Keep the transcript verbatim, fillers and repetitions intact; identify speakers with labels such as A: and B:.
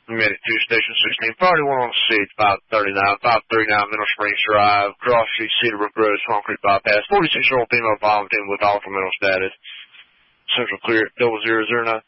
A: We made it to Station sixteen, forty-one on the seat, five thirty-nine, five thirty-nine Mineral Springs Drive, Cross Street, Cedarbrook Road, Concrete Bypass, forty-six-year-old female vomiting with alpha mental status. Central clear, double zero zero nine.